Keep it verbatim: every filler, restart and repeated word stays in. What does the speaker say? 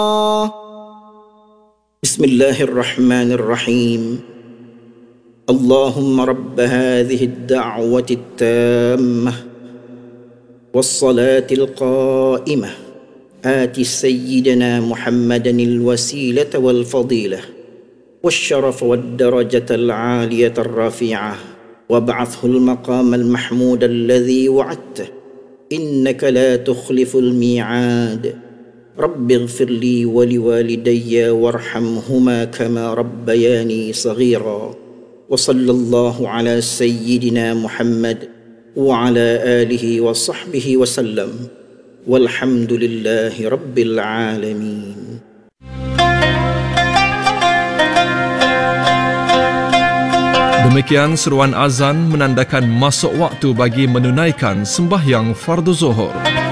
بسم الله الرحمن الرحيم اللهم رب هذه الدعوة التامة والصلاة القائمة آت سيدنا محمدا الوسيلة والفضيلة والشرف والدرجة العالية الرفيعة وابعثه المقام المحمود الذي وعدته إنك لا تخلف الميعاد رب اغفر لي ولوالدي وارحمهما كما ربياني صغيرا وصلى الله على سيدنا محمد وعلى آله وصحبه وسلم والحمد لله رب العالمين. Demikian seruan azan menandakan masuk waktu bagi menunaikan sembahyang fardu zuhur.